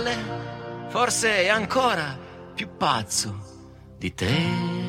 male, forse è ancora più pazzo di te.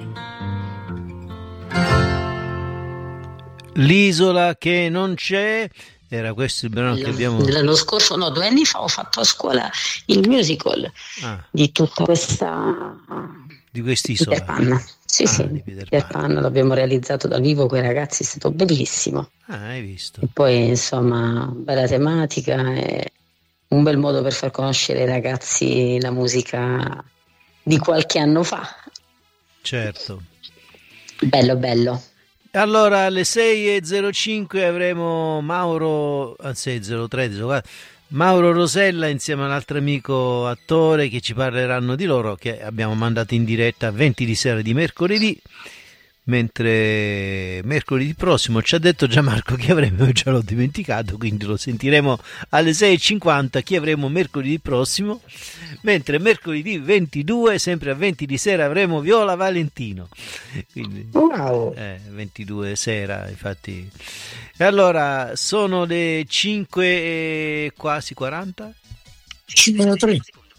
L'isola che non c'è, era questo il brano che abbiamo... L'anno scorso, no, 2 anni fa ho fatto a scuola il musical di tutta questa... di quest'isola. Peter Pan. Sì, sì, di Peter Pan l'abbiamo realizzato dal vivo con i ragazzi, è stato bellissimo. Hai visto? E poi, insomma, bella tematica e un bel modo per far conoscere ai ragazzi la musica di qualche anno fa. Certo. Bello, bello. Allora alle 6:05 avremo Mauro, anzi 6:03, Mauro Rosella insieme a un altro amico attore che ci parleranno di loro, che abbiamo mandato in diretta a 20 di sera di mercoledì, mentre mercoledì prossimo ci ha detto Gianmarco che avremo, già l'ho dimenticato, quindi lo sentiremo alle 6:50 chi avremo mercoledì prossimo, mentre mercoledì 22 sempre a 20 di sera avremo Viola Valentino, quindi 22 sera infatti. E allora sono le 5 e quasi 40 53.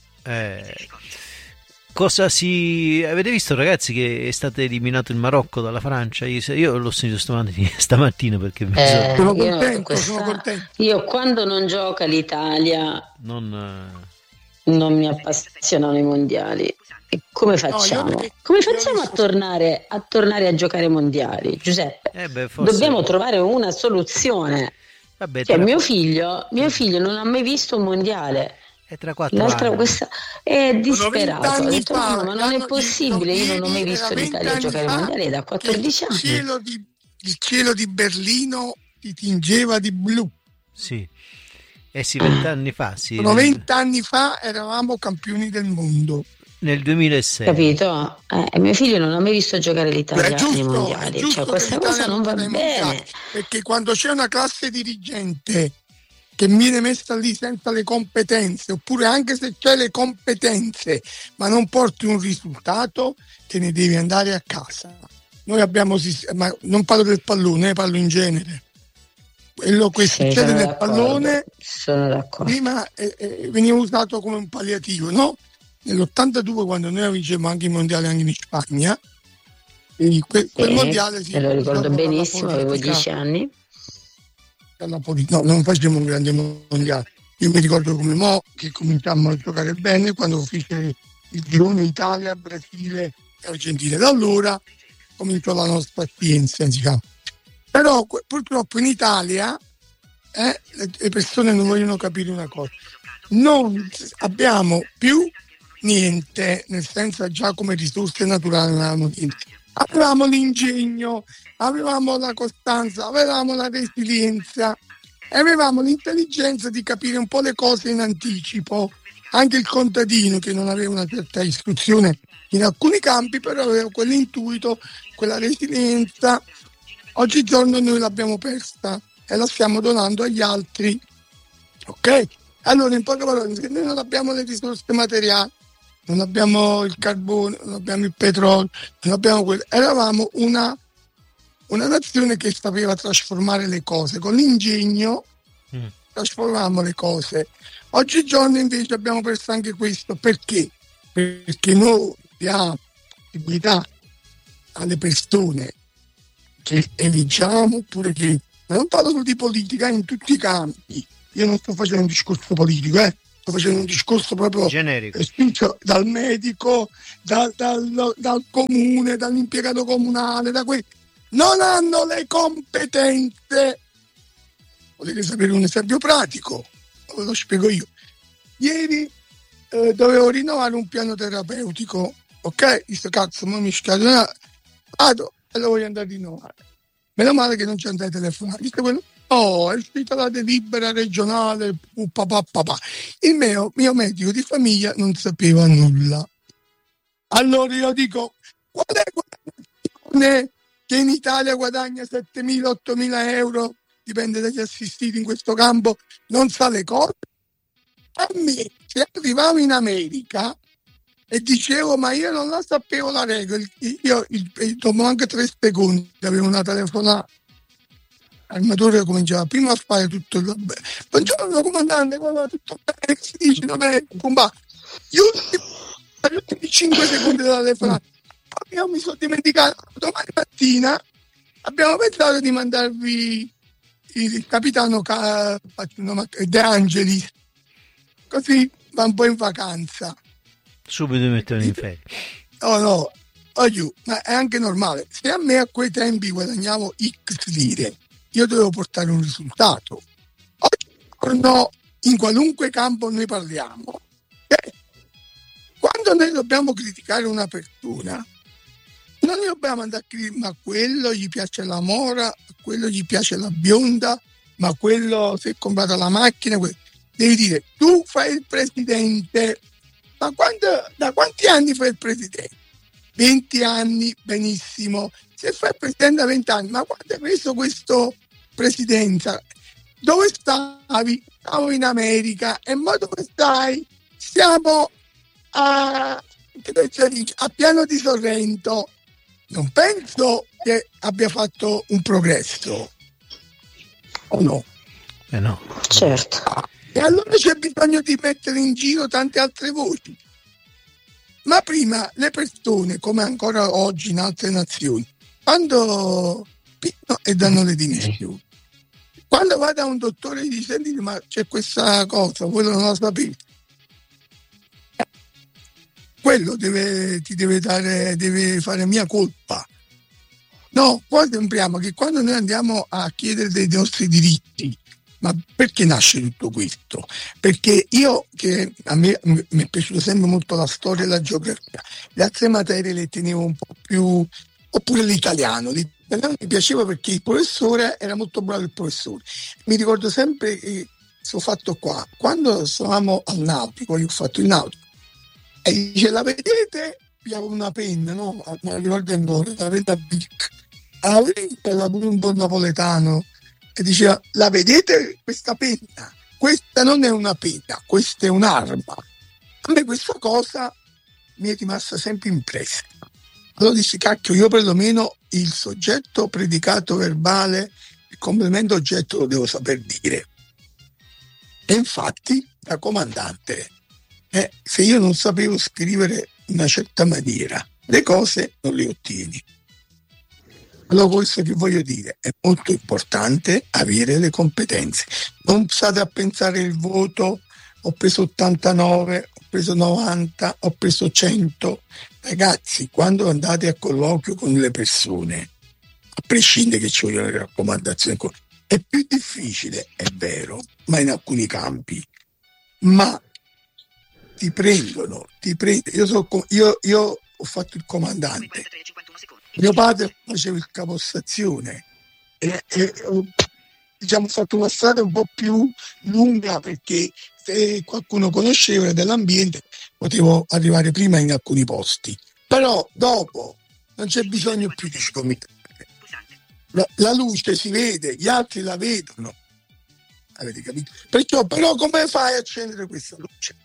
Cosa avete visto, ragazzi, che è stato eliminato il Marocco dalla Francia? Io l'ho sentito stamattina perché sono contento. Io quando non gioca l'Italia non mi appassionano i mondiali. E come facciamo? Come facciamo a tornare a giocare ai mondiali, Giuseppe? Dobbiamo trovare una soluzione. Vabbè, mio figlio non ha mai visto un mondiale. È tra 4 anni. Questa è disperato. Ha detto, ma non è possibile, io non ho mai visto l'Italia giocare ai mondiali da 14 anni. Il cielo di Berlino ti tingeva di blu. Sì. 20 anni fa. Sì. 20 anni fa eravamo campioni del mondo. Nel 2006. Capito? Mio figlio non ha mai visto giocare l'Italia nei mondiali. Cioè, questa cosa non va bene. Perché quando c'è una classe dirigente che viene messa lì senza le competenze, oppure anche se c'è le competenze ma non porti un risultato, te ne devi andare a casa. Noi abbiamo, ma non parlo del pallone, parlo in genere. Quello che succede nel pallone prima veniva usato come un palliativo, no? Nell'82, quando noi vincemmo anche i mondiali anche in Spagna, quel mondiale lo ricordo benissimo, avevo 10 anni. No, non facevamo un grande mondiale. Io mi ricordo come che cominciammo a giocare bene quando fece il girone Italia, Brasile e Argentina. Da allora cominciò la nostra esperienza, diciamo. Però purtroppo in Italia le persone non vogliono capire una cosa: non abbiamo più niente, nel senso già come risorse naturali non avevamo niente. Avevamo l'ingegno, avevamo la costanza, avevamo la resilienza, avevamo l'intelligenza di capire un po' le cose in anticipo. Anche il contadino, che non aveva una certa istruzione in alcuni campi, però aveva quell'intuito, quella resilienza. Oggigiorno noi l'abbiamo persa e la stiamo donando agli altri. Ok? Allora, in poche parole, se noi non abbiamo le risorse materiali, non abbiamo il carbone, non abbiamo il petrolio, non abbiamo quello. Eravamo una nazione che sapeva trasformare le cose. Con l'ingegno trasformavamo le cose. Oggigiorno invece abbiamo perso anche questo. Perché? Perché noi diamo possibilità alle persone che eleggiamo, oppure che... Ma non parlo solo di politica, in tutti i campi. Io non sto facendo un discorso politico, sto facendo un discorso proprio generico, spinto dal medico, dal comune, dall'impiegato comunale, da quelli non hanno le competenze. Volete sapere un esempio pratico? Ve lo spiego io. Ieri dovevo rinnovare un piano terapeutico, ok? Questo cazzo, mi scade, vado e lo voglio andare a rinnovare. Meno male che non c'è andare a telefonare. Dite quello? Oh, è uscita la delibera regionale, papà. Il mio medico di famiglia non sapeva nulla. Allora io dico, qual è quella nazione che in Italia guadagna 7.000-8.000 euro, dipende dagli assistiti in questo campo, non sa le cose? A me, se arrivavo in America e dicevo, ma io non la sapevo la regola, io dopo anche 3 secondi avevo una telefonata. l'armatore cominciava prima a fare tutto il buongiorno comandante, tutto bene, che si dice, non è combatto. Gli ultimi 5 secondi della telefonata. Io mi sono dimenticato, domani mattina abbiamo pensato di mandarvi il capitano De Angelis, così va un po' in vacanza. Subito mettono in ferie. No, ma è anche normale. Se a me a quei tempi guadagnavo X lire, io dovevo portare un risultato. Oggi no, in qualunque campo noi parliamo, quando noi dobbiamo criticare una persona, non ne dobbiamo andare a criticare, ma quello gli piace la mora, quello gli piace la bionda, ma quello si è comprata la macchina. Devi dire, tu fai il presidente, ma da quanti anni fai il presidente? 20 anni, benissimo. Se fai il presidente da 20 anni, ma quando hai preso questa presidenza? Dove stavi? Stavo in America. E ma dove stai? Siamo a Piano di Sorrento. Non penso che abbia fatto un progresso, o no? No. Certo. E allora c'è bisogno di mettere in giro tante altre voci. Ma prima le persone, come ancora oggi in altre nazioni, quando pigliano e danno le dimissioni, quando va da un dottore e gli dice, senti, ma c'è questa cosa, voi non lo sapete, quello deve fare mia colpa. No, poi sembriamo che quando noi andiamo a chiedere dei nostri diritti, ma perché nasce tutto questo? Perché a me mi è piaciuta sempre molto la storia e la geografia, le altre materie le tenevo un po' più, oppure l'italiano mi piaceva perché il professore era molto bravo. Il professore, mi ricordo sempre questo fatto qua, quando stavamo al nautico, io ho fatto il nautico, e dice, la vedete? Abbiamo una penna, no? Mi ricordo ancora, la penna Bic. Era pure un buon napoletano, e diceva, la vedete questa penna? Questa non è una penna, questa è un'arma. A me questa cosa mi è rimasta sempre impressa. Allora dissi, cacchio, io perlomeno il soggetto predicato verbale, il complemento oggetto lo devo saper dire. E infatti, da comandante, se io non sapevo scrivere in una certa maniera, le cose non le ottieni. Allora questo che voglio dire, è molto importante avere le competenze. Non state a pensare il voto, ho preso 89, ho preso 90, ho preso 100. Ragazzi, quando andate a colloquio con le persone, a prescindere che ci vogliono le raccomandazioni, è più difficile, è vero, ma in alcuni campi. Ma ti prendono. Io ho fatto il comandante. Mio padre faceva il capostazione e diciamo, ho fatto una strada un po' più lunga, perché se qualcuno conosceva dell'ambiente potevo arrivare prima in alcuni posti, però dopo non c'è bisogno più di scomitare. La luce si vede, gli altri la vedono, avete capito? Perciò, però, come fai a accendere questa luce?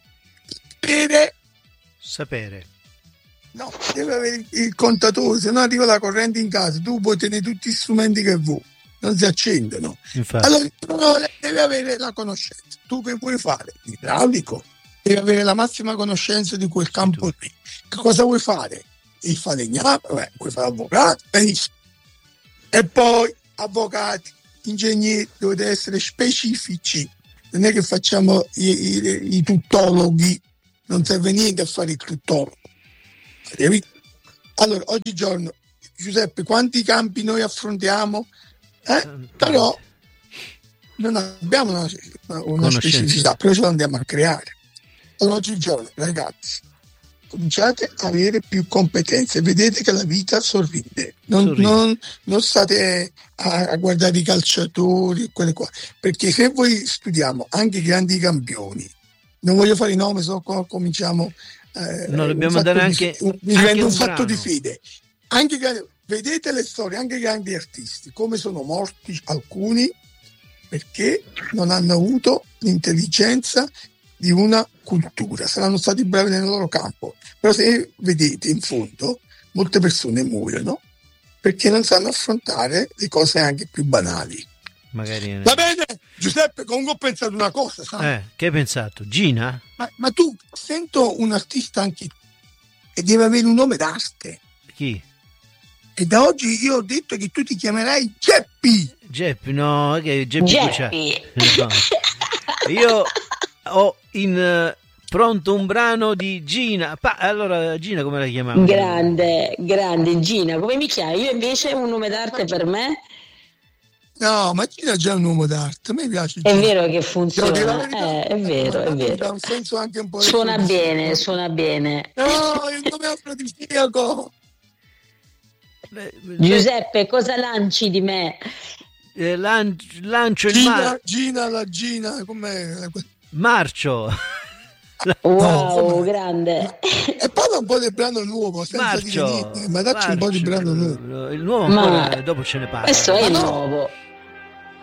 Sapere. No, deve avere il contatore, se no arriva la corrente in casa, tu puoi tenere tutti gli strumenti che vuoi, non si accendono. Infatti. Allora deve avere la conoscenza. Tu che vuoi fare? L'idraulico deve avere la massima conoscenza di quel campo lì. Che cosa vuoi fare? Il falegname, vuoi fare avvocato? Benissimo. E poi avvocati, ingegneri, dovete essere specifici. Non è che facciamo i tuttologhi, non serve niente a fare il tuttologo. Allora, oggigiorno, Giuseppe, quanti campi noi affrontiamo? Però non abbiamo una specificità, però ce l'andiamo a creare. Allora, oggigiorno, ragazzi, cominciate a avere più competenze, vedete che la vita sorride. Non state a guardare i calciatori e quelle qua, perché se voi studiamo anche i grandi campioni, non voglio fare i nomi, cominciamo. No, dobbiamo dare anche un fatto di fede. Vedete le storie, anche i grandi artisti, come sono morti alcuni perché non hanno avuto l'intelligenza di una cultura, saranno stati bravi nel loro campo, però se vedete in fondo molte persone muoiono perché non sanno affrontare le cose anche più banali. magari. Va bene, Giuseppe, comunque ho pensato una cosa, sai? Che hai pensato? Gina? Ma tu, sento un artista anche e deve avere un nome d'arte. Chi? E da oggi io ho detto che tu ti chiamerai Geppi. Geppi, no, che Geppi. No. Io ho in pronto un brano di Gina. Allora, Gina come la chiamiamo? Grande Gina, come mi chiami? Io invece un nome d'arte per me. No, ma Gina è già un uomo d'arte, a me piace Gina. È vero che funziona, è vero. Ha un senso anche un po'. Suona bene. No, il nome afrodisiaco. Giuseppe, cosa lanci di me? Lancio il Gina, com'è? Marcio. Wow, no, grande. E parla un po' del brano nuovo, senza dire niente, ma dacci un po' di brano nuovo. Il nuovo ancora, dopo ce ne parla. Questo è il nuovo.